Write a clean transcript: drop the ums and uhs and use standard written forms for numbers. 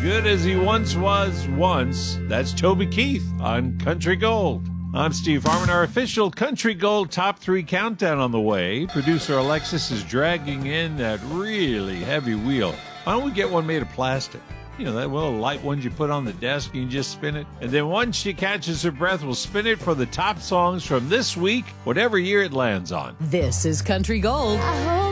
good as he once was once. That's Toby Keith on Country Gold. I'm Steve Harmon. Our official Country Gold Top 3 countdown on the way. Producer Alexis is dragging in that really heavy wheel. Why don't we get one made of plastic? You know, that little light ones you put on the desk and you just spin it. And then once she catches her breath, we'll spin it for the top songs from this week, whatever year it lands on. This is Country Gold. I hope